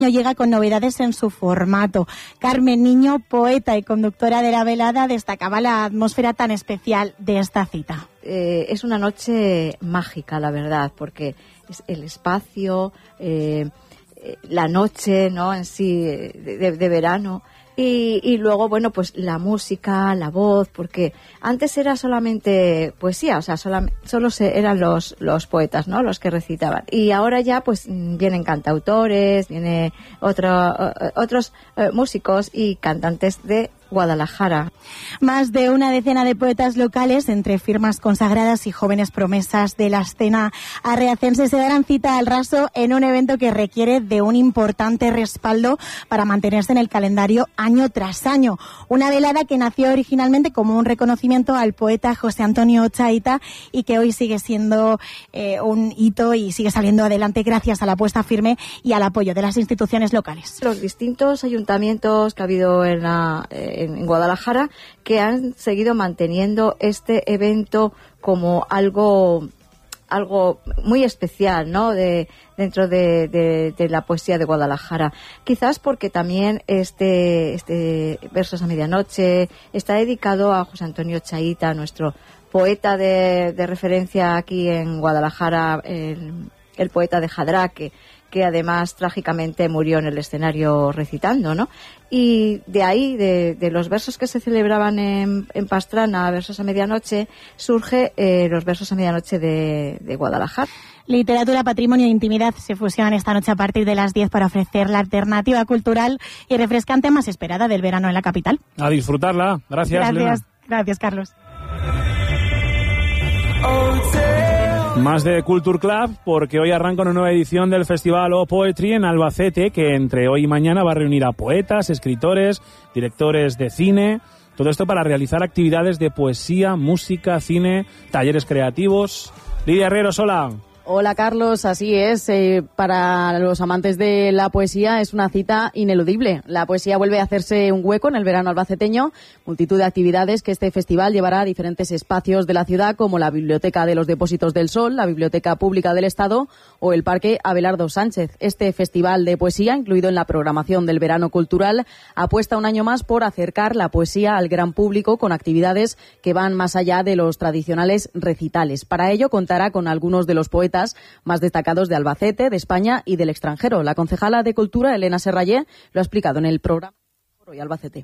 llega con novedades en su formato. Carmen Niño, poeta y conductora de la velada, destacaba la atmósfera tan especial de esta cita. Es una noche mágica, la verdad, porque es el espacio, la noche, ¿no?, en sí de verano. Y luego, bueno, pues la música, la voz, porque antes era solamente poesía, o sea, solo eran los poetas, ¿no?, los que recitaban. Y ahora ya, pues, vienen cantautores, vienen otros músicos y cantantes de Guadalajara. Más de una decena de poetas locales, entre firmas consagradas y jóvenes promesas de la escena arreacense, se darán cita al raso en un evento que requiere de un importante respaldo para mantenerse en el calendario año tras año. Una velada que nació originalmente como un reconocimiento al poeta José Antonio Ochaíta y que hoy sigue siendo un hito y sigue saliendo adelante gracias a la apuesta firme y al apoyo de las instituciones locales. Los distintos ayuntamientos que ha habido en Guadalajara, que han seguido manteniendo este evento como algo muy especial, ¿no?, dentro de la poesía de Guadalajara. Quizás porque también este Versos a Medianoche está dedicado a José Antonio Ochaíta, nuestro poeta de referencia aquí en Guadalajara, el poeta de Jadraque, que además trágicamente murió en el escenario recitando, ¿no? Y de ahí, de los versos que se celebraban en Pastrana, Versos a Medianoche, surge los Versos a Medianoche de Guadalajara. Literatura, patrimonio e intimidad se fusionan esta noche a partir de las 10 para ofrecer la alternativa cultural y refrescante más esperada del verano en la capital. A disfrutarla. Gracias, Elena. Gracias, Carlos. Más de Culture Club, porque hoy arranca una nueva edición del Festival O Poetry en Albacete, que entre hoy y mañana va a reunir a poetas, escritores, directores de cine, todo esto para realizar actividades de poesía, música, cine, talleres creativos. Lidia Herreros, hola. Hola Carlos, así es. Para los amantes de la poesía es una cita ineludible. La poesía vuelve a hacerse un hueco en el verano albaceteño. Multitud de actividades que este festival llevará a diferentes espacios de la ciudad, como la Biblioteca de los Depósitos del Sol, la Biblioteca Pública del Estado o el Parque Abelardo Sánchez. Este festival de poesía, incluido en la programación del verano cultural, apuesta un año más por acercar la poesía al gran público con actividades que van más allá de los tradicionales recitales. Para ello contará con algunos de los poetas más destacados de Albacete, de España y del extranjero. La concejala de Cultura, Elena Serrallé, lo ha explicado en el programa Hoy Albacete.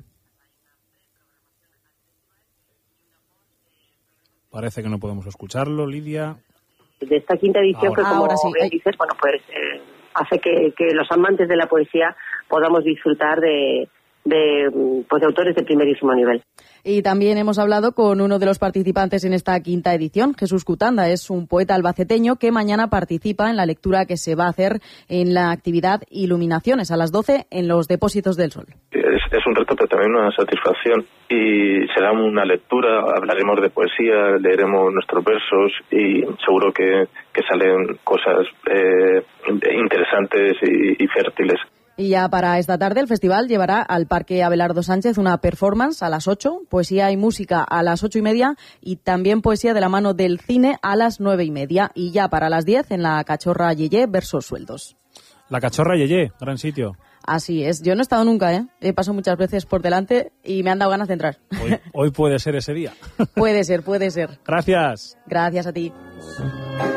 Parece que no podemos escucharlo, Lidia. De esta quinta edición, que como bien dices, bueno, pues hace que los amantes de la poesía podamos disfrutar de autores de primerísimo nivel. Y también hemos hablado con uno de los participantes en esta quinta edición, Jesús Cutanda. Es un poeta albaceteño que mañana participa en la lectura que se va a hacer en la actividad Iluminaciones a las 12 en los Depósitos del Sol. Es un reto, pero también una satisfacción. Y será una lectura, hablaremos de poesía, leeremos nuestros versos y seguro que salen cosas interesantes y fértiles. Y ya para esta tarde el festival llevará al Parque Abelardo Sánchez una performance a las 8, poesía y música a las 8:30 y también poesía de la mano del cine a las 9:30. Y ya para las 10 en la Cachorra Yeye, versos sueldos. La Cachorra Yeye, gran sitio. Así es. Yo no he estado nunca, He pasado muchas veces por delante y me han dado ganas de entrar. Hoy puede ser ese día. Puede ser. Gracias. Gracias a ti.